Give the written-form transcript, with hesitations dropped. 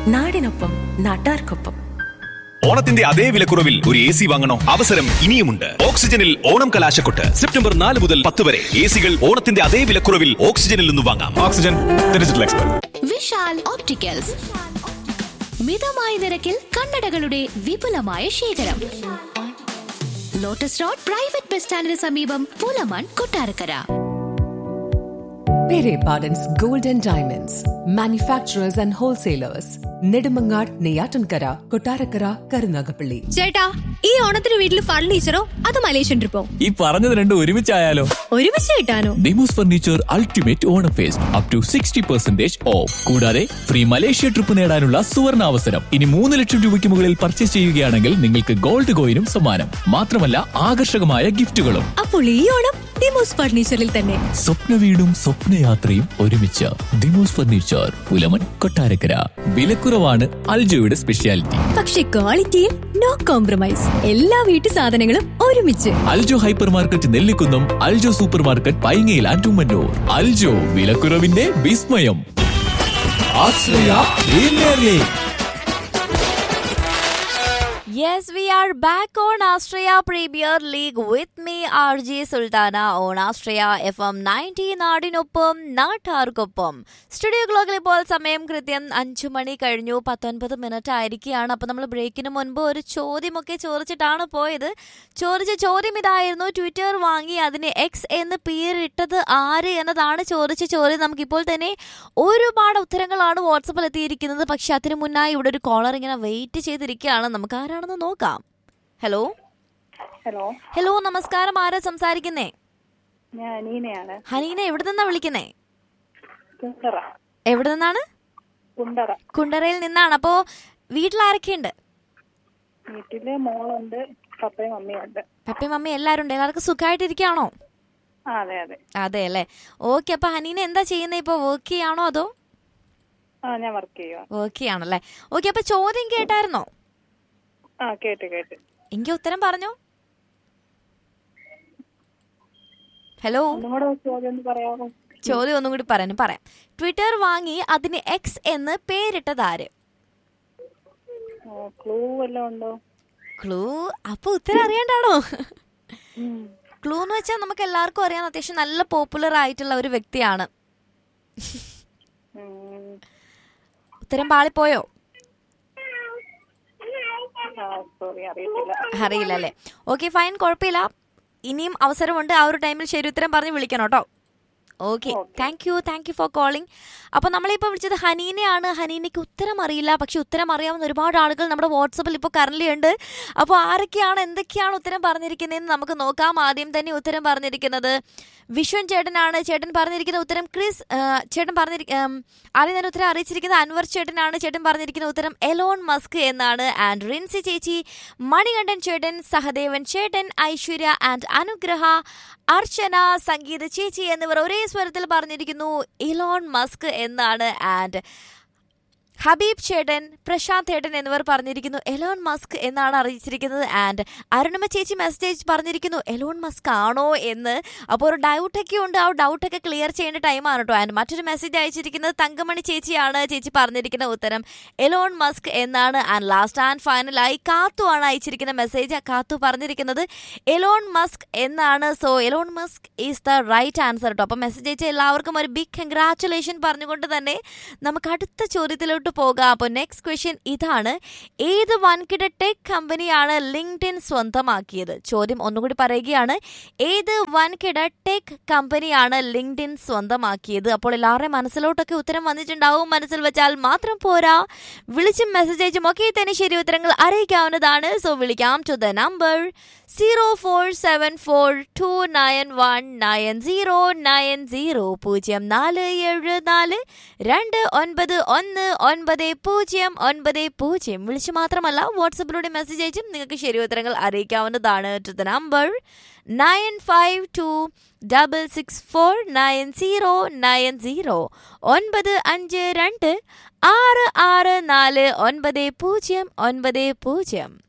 നാടിനൊപ്പം നാട്ടാർക്കൊപ്പം. ഓണത്തിന്റെ അതേ വിലക്കുറവിൽ ഒരു AC വാങ്ങണോ? അവസരം ഇനിയുമുണ്ട്. ഓക്സിജനിൽ ഓണം കലാശക്കൊട്ട് സെപ്റ്റംബർ 4 മുതൽ 10 വരെ AC ഓണത്തിന്റെ അതേ വിലക്കുറവിൽ ഓക്സിജനിൽ നിന്ന് വാങ്ങാം. Oxygen digital expert. Vishal opticals മിതമായ നിരക്കിൽ കണ്ണടകളുടെ വിപുലമായ ശേഖരം. ലോട്ടസ് റോഡ് പ്രൈവറ്റ് ബസ് സ്റ്റാൻഡിന് സമീപം Pulamon, Kottarakkara. Pere Pardon's Gold and Diamonds, manufacturers and wholesalers. Nedumangad, Neyyattinkara, Kottarakkara, Karunagappally. ചേട്ടാ, ഈ ഓണത്തിന് വീട്ടിൽ ഫർണിച്ചറോ അതോ മലേഷ്യൻ ട്രിപ്പോ? ഈ പറഞ്ഞത് രണ്ടും ഒരുമിച്ചായാലോ? ഒരുമിച്ച് കിട്ടാനോ? Demos furniture ultimate Onam first up to 60% of. കൂടാതെ ഫ്രീ മലേഷ്യ ട്രിപ്പ് നേടാനുള്ള സുവർണ അവസരം. ഇനി 3 ലക്ഷം രൂപയ്ക്ക് മുകളിൽ പർച്ചേസ് ചെയ്യുകയാണെങ്കിൽ നിങ്ങൾക്ക് ഗോൾഡ് കോയിനും സമ്മാനം. മാത്രമല്ല ആകർഷകമായ ഗിഫ്റ്റുകളും. അപ്പോൾ ഈ ഓണം ഡിമോസ് ഫർണിച്ചറിൽ തന്നെ. സ്വപ്ന വീടും സ്വപ്നയാത്രയും ഒരുമിച്ച്. ഡിമോസ് ഫർണിച്ചർ, പുലമൺ, കൊട്ടാരക്കര. വിലക്കുറവാണ് അൽജോയുടെ സ്പെഷ്യാലിറ്റി. പക്ഷെ ക്വാളിറ്റിയിൽ നോ കോംപ്രമൈസ്. എല്ലാ വീട്ടു സാധനങ്ങളും ഒരുമിച്ച്. Aljo hyper market Nellikunnam, Aljo super market പൈങ്ങയിൽ and Ummannoor. Aljo, വിലക്കുറവിന്റെ വിസ്മയം. ആശ്രയ premier league. Yes, we are back on Australia Premier League with me, RJ Sultana, on Australia FM 90 നാടിനൊപ്പം നാട്ടാർക്കൊപ്പം. സ്റ്റുഡിയോ ക്ലോക്കിൽ ഇപ്പോൾ സമയം കൃത്യം 5 മണി കഴിഞ്ഞു 19 മിനിറ്റ് ആയിരിക്കുകയാണ്. അപ്പോൾ നമ്മൾ ബ്രേക്കിന് മുൻപ് ഒരു ചോദ്യമൊക്കെ ചോദിച്ചിട്ടാണ് പോയത്. ചോദിച്ച ചോദ്യം ഇതായിരുന്നു: ട്വിറ്റർ വാങ്ങി അതിന് എക്സ് എന്ന് പേരിട്ടത് ആര് എന്നതാണ് ചോദിച്ച ചോദ്യം. നമുക്കിപ്പോൾ തന്നെ ഒരുപാട് ഉത്തരങ്ങളാണ് വാട്സപ്പിൽ എത്തിയിരിക്കുന്നത്. പക്ഷെ അതിന് മുന്നായി ഇവിടെ ഒരു കോളർ ഇങ്ങനെ വെയിറ്റ് ചെയ്തിരിക്കുകയാണ്. നമുക്ക് ആരാണ് നോക്കാം. ഹലോ ഹലോ, നമസ്കാരം. ആരാ സംസാരിക്കുന്നേ? ഞാൻ അനീനയാണ്. ഹനീന, എവിടെ നിന്നാ വിളിക്കുന്നേ? എവിടെ നിന്നാണ്? കുണ്ടറയിൽ നിന്നാണ്. അപ്പോ വീട്ടിൽ ആരൊക്കെയുണ്ട്? വീട്ടില് മോളുണ്ട്, പപ്പയും മമ്മിയുണ്ട്. പപ്പയും മമ്മി എല്ലാരും ഉണ്ട്. എല്ലാവർക്കും സുഖമായിട്ടിരിക്കുകയാണോ? അതെ അതെ അതെ അല്ലേ. ഓക്കെ. അപ്പൊ ഹനീന എന്താ ചെയ്യുന്നത് ഇപ്പൊ? വർക്ക് ചെയ്യാണോ അതോ? ഞാൻ വർക്ക് ചെയ്യുക. വർക്ക് ചെയ്യാണല്ലേ. ഓക്കെ. അപ്പൊ ചോദ്യം കേട്ടായിരുന്നോ? കേട്ട്. എനിക്ക് ഉത്തരം പറഞ്ഞോ. ഹലോ, ചോദ്യം ഒന്നും കൂടി പറയാം. ട്വിറ്റർ വാങ്ങി അതിന് എക്സ് എന്ന് പേരിട്ടത് ആര്? ക്ലൂ വല്ലതും ഉണ്ടോ? ക്ലൂ? അപ്പൊ ഉത്തരം അറിയണ്ടാണോ? ക്ലൂ എന്ന് വെച്ചാൽ നമുക്ക് എല്ലാവർക്കും അറിയാം, അത്യാവശ്യം നല്ല പോപ്പുലർ ആയിട്ടുള്ള ഒരു വ്യക്തിയാണ്. ഉത്തരം പാളിപ്പോയോ? അറിയില്ല അല്ലേ. ഓക്കെ, ഫൈൻ, കുഴപ്പമില്ല. ഇനിയും അവസരമുണ്ട്. ആ ഒരു ടൈമിൽ ശരി ഉത്തരം പറഞ്ഞ് വിളിക്കണം കേട്ടോ. Okay, thank you for calling. അപ്പോൾ നമ്മളിപ്പോൾ വിളിച്ചത് ഹനീനയാണ്. ഹനീനയ്ക്ക് ഉത്തരം അറിയില്ല, പക്ഷെ ഉത്തരം അറിയാവുന്ന ഒരുപാട് ആളുകൾ നമ്മുടെ വാട്സപ്പിൽ ഇപ്പോൾ കറൻലി ഉണ്ട്. അപ്പോൾ ആരൊക്കെയാണ് എന്തൊക്കെയാണ് ഉത്തരം പറഞ്ഞിരിക്കുന്നതെന്ന് നമുക്ക് നോക്കാം. ആദ്യം തന്നെ ഉത്തരം പറഞ്ഞിരിക്കുന്നത് വിശ്വൻ ചേട്ടനാണ്. ചേട്ടൻ പറഞ്ഞിരിക്കുന്ന ഉത്തരം ക്രിസ് ചേട്ടൻ ആദ്യം തന്നെ ഉത്തരം അറിയിച്ചിരിക്കുന്നത് അൻവർ ചേട്ടനാണ്. ചേട്ടൻ പറഞ്ഞിരിക്കുന്ന ഉത്തരം എലോൺ മസ്ക് എന്നാണ്. ആൻഡ് റിൻസി ചേച്ചി, മണികണ്ഠൻ ചേട്ടൻ, സഹദേവൻ ചേട്ടൻ, ഐശ്വര്യ ആൻഡ് അനുഗ്രഹ, അർച്ചന, സംഗീത ചേച്ചി എന്നിവർ ഒരേ സ്വരത്തിൽ പറഞ്ഞിരിക്കുന്നു എലോൺ മസ്ക് എന്നാണ്. ആൻഡ് ഹബീബ് ചേട്ടൻ, പ്രശാന്ത് ചേട്ടൻ എന്നിവർ പറഞ്ഞിരിക്കുന്നു എലോൺ മസ്ക് എന്നാണ് അറിയിച്ചിരിക്കുന്നത്. ആൻഡ് അരുണിമ ചേച്ചി മെസ്സേജ് പറഞ്ഞിരിക്കുന്നു എലോൺ മസ്ക് ആണോ എന്ന്. അപ്പോൾ ഒരു ഡൗട്ടൊക്കെ ഉണ്ട്, ആ ഡൗട്ടൊക്കെ ക്ലിയർ ചെയ്യേണ്ട ടൈമാണ് കേട്ടോ. ആൻഡ് മറ്റൊരു മെസ്സേജ് അയച്ചിരിക്കുന്നത് തങ്കമണി ചേച്ചിയാണ്. ചേച്ചി പറഞ്ഞിരിക്കുന്ന ഉത്തരം എലോൺ മസ്ക് എന്നാണ്. ആൻഡ് ലാസ്റ്റ് ആൻഡ് ഫൈനലായി കാത്തു ആണ് അയച്ചിരിക്കുന്ന മെസ്സേജ്. കാത്തു പറഞ്ഞിരിക്കുന്നത് എലോൺ മസ്ക് എന്നാണ്. So Elon Musk is the right answer കേട്ടോ. അപ്പോൾ മെസ്സേജ് അയച്ച എല്ലാവർക്കും ഒരു ബിഗ് കൺഗ്രാറ്റുലേഷൻ പറഞ്ഞുകൊണ്ട് തന്നെ നമുക്ക് അടുത്ത ചോദ്യത്തിലോട്ട് പോകാം. അപ്പോൾ നെക്സ്റ്റ് ക്വസ്റ്റ്യൻ ഇതാണ്: ഏത് വൻകിട ടെക് കമ്പനിയാണ് ലിങ്ക്ഡ്ഇൻ സ്വന്തമാക്കിയത്? ചോദ്യം ഒന്നുകൂടി പറയുകയാണ്: ഏത് വൻകിട ടെക് കമ്പനിയാണ് ലിങ്ക്ഡ്ഇൻ സ്വന്തമാക്കിയത്? അപ്പോൾ എല്ലാവരുടെയും മനസ്സിലോട്ടൊക്കെ ഉത്തരം വന്നിട്ടുണ്ടാവും. മനസ്സിൽ വെച്ചാൽ മാത്രം പോരാ, വിളിച്ചും മെസ്സേജ് അയച്ചും ഒക്കെ തന്നെ ശരി ഉത്തരങ്ങൾ അറിയിക്കാവുന്നതാണ്. സോ വിളിക്കാം ടു ദ നമ്പർ 0474291990 0474291990. വിളിച്ചു മാത്രമല്ല വാട്സപ്പിലൂടെ മെസ്സേജ് അയച്ചും നിങ്ങൾക്ക് ശരി ഉത്തരങ്ങൾ അറിയിക്കാവുന്നതാണ്. To the number 9526649090 952 664 9090.